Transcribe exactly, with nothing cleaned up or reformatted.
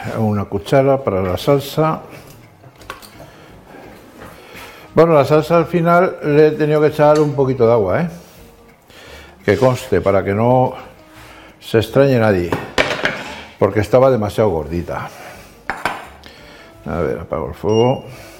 una cuchara para la salsa. Bueno, la salsa al final le he tenido que echar un poquito de agua, ¿eh? Que conste, para que no se extrañe nadie, porque estaba demasiado gordita. A ver, apago el fuego.